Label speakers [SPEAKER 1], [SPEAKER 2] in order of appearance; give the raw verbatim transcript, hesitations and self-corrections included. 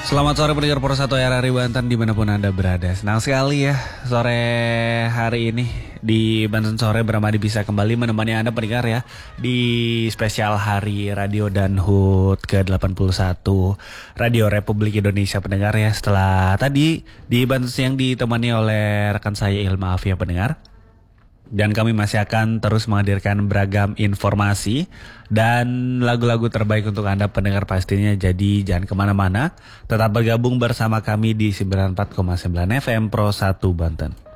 [SPEAKER 1] Selamat sore pendengar Pro satu R R I Banten dimanapun Anda berada. Senang sekali ya sore hari ini di Banten Sore Bramadi bisa kembali menemani Anda pendengar ya di spesial Hari Radio dan H U T ke delapan puluh satu Radio Republik Indonesia pendengar ya. Setelah tadi di Banten Siang ditemani oleh rekan saya Ilma Afia pendengar. Dan kami masih akan terus menghadirkan beragam informasi dan lagu-lagu terbaik untuk Anda pendengar pastinya. Jadi jangan kemana-mana, tetap bergabung bersama kami di sembilan puluh empat koma sembilan F M Pro satu Banten.